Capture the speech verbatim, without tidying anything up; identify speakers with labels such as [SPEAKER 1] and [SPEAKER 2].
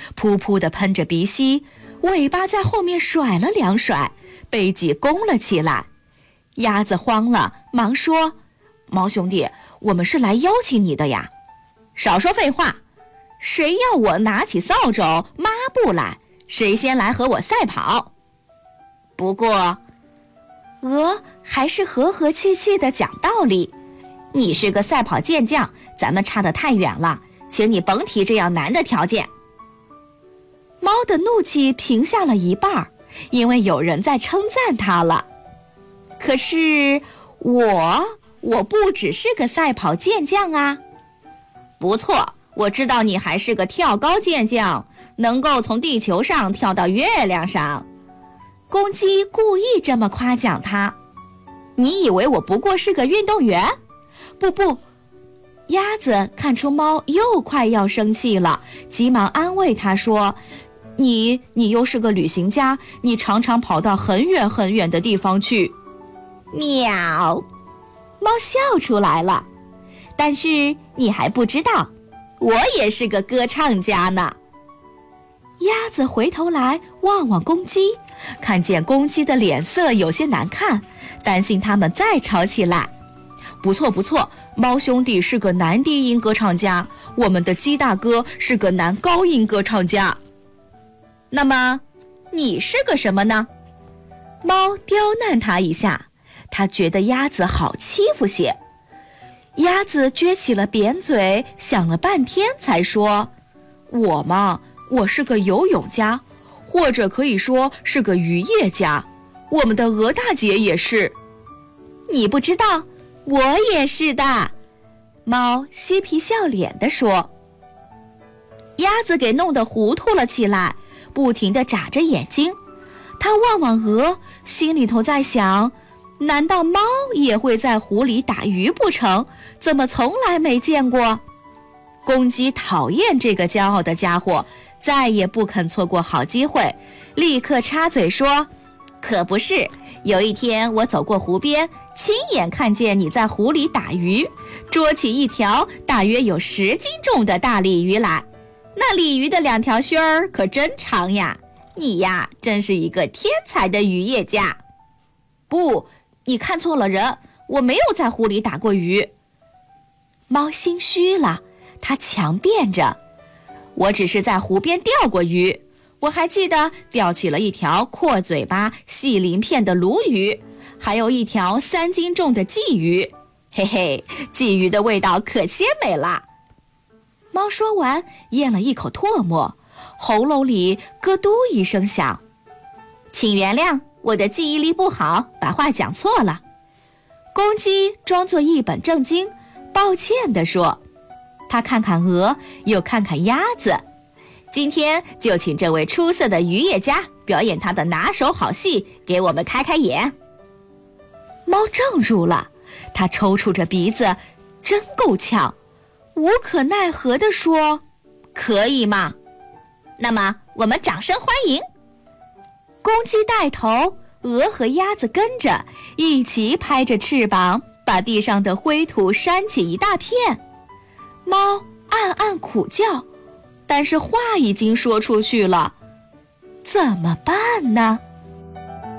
[SPEAKER 1] 噗噗地喷着鼻息，尾巴在后面甩了两甩，背脊弓了起来。鸭子慌了，忙说：猫兄弟，我们是来邀请你的呀。少说废话，谁要我拿起扫帚抹布来，谁先来和我赛跑。不过鹅还是和和气气地讲道理，你是个赛跑健将，咱们差得太远了，请你甭提这样难的条件。猫的怒气平下了一半，因为有人在称赞它了。可是我我不只是个赛跑健将啊。不错，我知道你还是个跳高健将，能够从地球上跳到月亮上。公鸡故意这么夸奖他。你以为我不过是个运动员？不不，鸭子看出猫又快要生气了，急忙安慰他说：你你又是个旅行家，你常常跑到很远很远的地方去。喵，猫笑出来了。但是你还不知道，我也是个歌唱家呢。鸭子回头来望望公鸡，看见公鸡的脸色有些难看，担心他们再吵起来。不错不错，猫兄弟是个男低音歌唱家，我们的鸡大哥是个男高音歌唱家。那么你是个什么呢？猫刁难他一下，他觉得鸭子好欺负些。鸭子撅起了扁嘴，想了半天才说：我嘛，我是个游泳家，或者可以说是个渔业家，我们的鹅大姐也是。你不知道，我也是的。猫嬉皮笑脸地说。鸭子给弄得糊涂了起来，不停地眨着眼睛。他望望鹅，心里头在想，难道猫也会在湖里打鱼不成？怎么从来没见过？公鸡讨厌这个骄傲的家伙，再也不肯错过好机会，立刻插嘴说：可不是，有一天我走过湖边，亲眼看见你在湖里打鱼，捉起一条大约有十斤重的大鲤鱼来，那鲤鱼的两条须儿可真长呀，你呀真是一个天才的渔业家。不，你看错了人，我没有在湖里打过鱼。猫心虚了，它强辩着：我只是在湖边钓过鱼，我还记得钓起了一条阔嘴巴细鳞片的鲈鱼，还有一条三斤重的鲫鱼。嘿嘿，鲫鱼的味道可鲜美了。猫说完咽了一口唾沫，喉咙里咯嘟一声响。请原谅，我的记忆力不好，把话讲错了。公鸡装作一本正经，抱歉地说。他看看鹅，又看看鸭子。今天就请这位出色的渔业家表演他的拿手好戏，给我们开开眼。猫怔住了，他抽搐着鼻子，真够呛，无可奈何地说：可以吗？那么我们掌声欢迎。公鸡带头，鹅和鸭子跟着，一起拍着翅膀，把地上的灰土扇起一大片。猫暗暗苦叫，但是话已经说出去了，怎么办呢？